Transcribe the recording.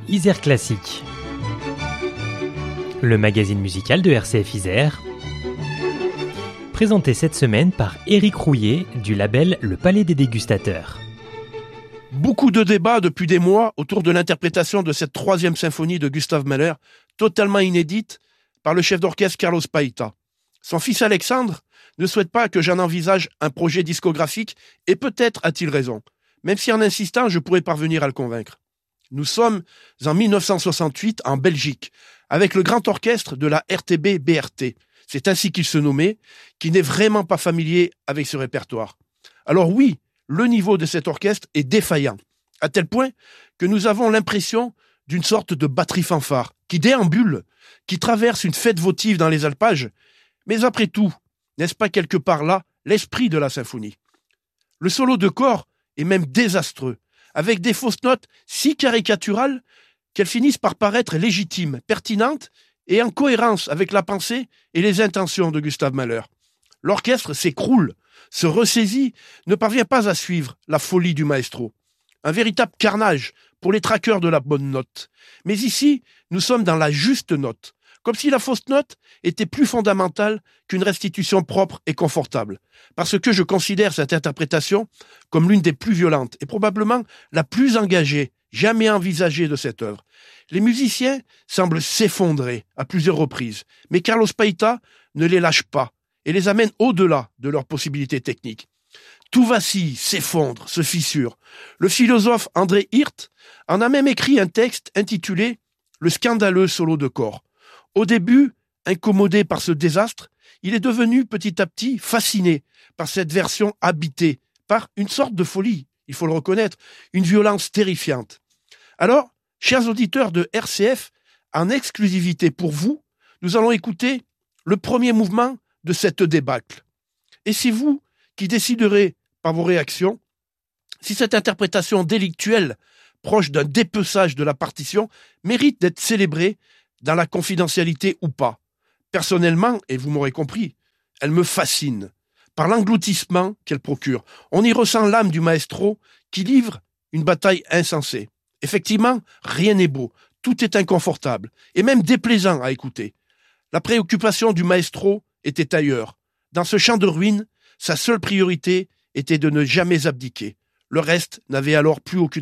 Isère Classique, le magazine musical de RCF Isère, présenté cette semaine par Éric Rouillet du label Le Palais des Dégustateurs. Beaucoup de débats depuis des mois autour de l'interprétation de cette 3e symphonie de Gustav Mahler, totalement inédite par le chef d'orchestre Carlos Paita. Son fils Alexandre ne souhaite pas que j'en envisage un projet discographique et peut-être a-t-il raison, même si en insistant je pourrais parvenir à le convaincre. Nous sommes en 1968 en Belgique, avec le grand orchestre de la RTB-BRT. C'est ainsi qu'il se nommait, qui n'est vraiment pas familier avec ce répertoire. Alors oui, le niveau de cet orchestre est défaillant, à tel point que nous avons l'impression d'une sorte de batterie fanfare, qui déambule, qui traverse une fête votive dans les alpages. Mais après tout, n'est-ce pas quelque part là l'esprit de la symphonie? Le solo de corps est même désastreux, avec des fausses notes si caricaturales qu'elles finissent par paraître légitimes, pertinentes et en cohérence avec la pensée et les intentions de Gustav Mahler. L'orchestre s'écroule, se ressaisit, ne parvient pas à suivre la folie du maestro. Un véritable carnage pour les traqueurs de la bonne note. Mais ici, nous sommes dans la juste note, comme si la fausse note était plus fondamentale qu'une restitution propre et confortable, parce que je considère cette interprétation comme l'une des plus violentes et probablement la plus engagée jamais envisagée de cette œuvre. Les musiciens semblent s'effondrer à plusieurs reprises, mais Carlos Paita ne les lâche pas et les amène au-delà de leurs possibilités techniques. Tout vacille, s'effondre, se fissure. Le philosophe André Hirt en a même écrit un texte intitulé « Le scandaleux solo de corps ». Au début, incommodé par ce désastre, il est devenu petit à petit fasciné par cette version habitée, par une sorte de folie, il faut le reconnaître, une violence terrifiante. Alors, chers auditeurs de RCF, en exclusivité pour vous, nous allons écouter le premier mouvement de cette débâcle. Et c'est vous qui déciderez par vos réactions si cette interprétation délictuelle, proche d'un dépeçage de la partition, mérite d'être célébrée dans la confidentialité ou pas. Personnellement, et vous m'aurez compris, elle me fascine, par l'engloutissement qu'elle procure. On y ressent l'âme du maestro qui livre une bataille insensée. Effectivement, rien n'est beau, tout est inconfortable, et même déplaisant à écouter. La préoccupation du maestro était ailleurs. Dans ce champ de ruines, sa seule priorité était de ne jamais abdiquer. Le reste n'avait alors plus aucune